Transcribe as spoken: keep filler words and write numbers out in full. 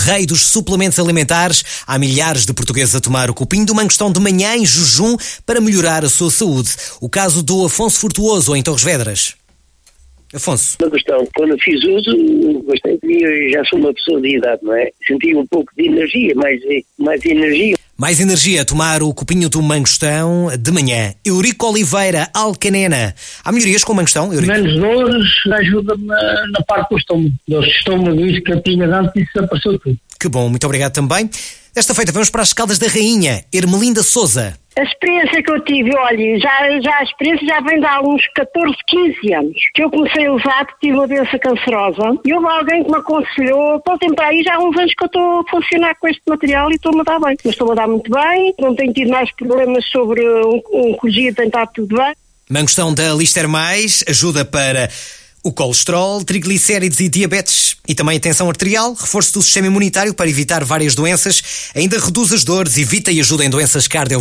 Rei dos suplementos alimentares, há milhares de portugueses a tomar o cupim do mangostão de manhã em jejum para melhorar a sua saúde. O caso do Afonso Furtuoso, em Torres Vedras. Afonso. Uma questão, quando fiz uso, bastante, eu já sou uma pessoa de idade, não é? Senti um pouco de energia, mais, mais energia. Mais energia a tomar o cupinho do mangostão de manhã. Eurico Oliveira, Alcanena. Há melhorias com o mangostão, Eurico? Menos dores, ajuda-me na, na parte do estômago. Do estômago, isso que eu tinha antes, isso desapareceu tudo. Que bom, muito obrigado também. Desta feita vamos para as Caldas da Rainha. Ermelinda Souza. A experiência que eu tive, olha, já, já a experiência já vem de há uns catorze, quinze anos, que eu comecei a usar porque tive uma doença cancerosa e houve alguém que me aconselhou, pô, tem para aí já há uns anos que eu estou a funcionar com este material e estou-me a dar bem. Mas estou-me a dar muito bem, não tenho tido mais problemas sobre oncologia, tem estado tudo bem. Mangostão da Lister Mais ajuda para o colesterol, triglicéridos e diabetes e também a tensão arterial, reforço do sistema imunitário para evitar várias doenças, ainda reduz as dores, evita e ajuda em doenças cardiovasculares.